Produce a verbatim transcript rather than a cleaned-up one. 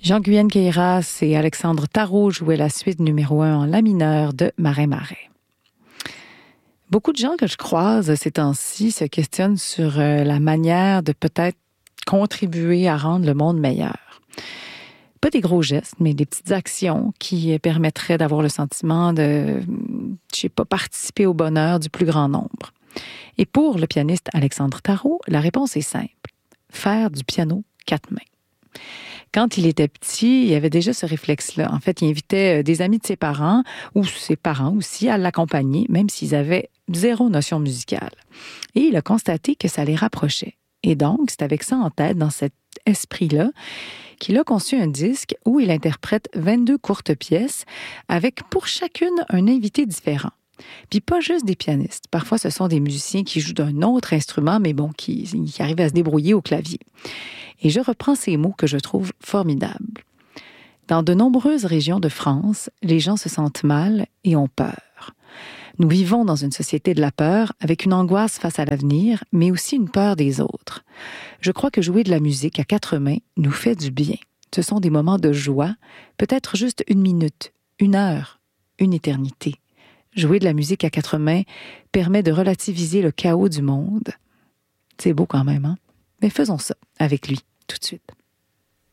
Jean-Guyenne Queyras et Alexandre Tarot jouaient la suite numéro un en la mineur de Marais-Marais. Beaucoup de gens que je croise ces temps-ci se questionnent sur la manière de peut-être contribuer à rendre le monde meilleur. Pas des gros gestes, mais des petites actions qui permettraient d'avoir le sentiment de, je sais pas, participer au bonheur du plus grand nombre. Et pour le pianiste Alexandre Tarot, la réponse est simple. Faire du piano quatre mains. Quand il était petit, il avait déjà ce réflexe-là. En fait, il invitait des amis de ses parents, ou ses parents aussi, à l'accompagner, même s'ils avaient zéro notion musicale. Et il a constaté que ça les rapprochait. Et donc, c'est avec ça en tête, dans cet esprit-là, qu'il a conçu un disque où il interprète vingt-deux courtes pièces, avec pour chacune un invité différent. Puis pas juste des pianistes. Parfois, ce sont des musiciens qui jouent d'un autre instrument, mais bon, qui, qui arrivent à se débrouiller au clavier. Et je reprends ces mots que je trouve formidables. Dans de nombreuses régions de France, les gens se sentent mal et ont peur. Nous vivons dans une société de la peur, avec une angoisse face à l'avenir, mais aussi une peur des autres. Je crois que jouer de la musique à quatre mains nous fait du bien. Ce sont des moments de joie, peut-être juste une minute, une heure, une éternité. Jouer de la musique à quatre mains permet de relativiser le chaos du monde. C'est beau quand même, hein? Mais faisons ça avec lui, tout de suite.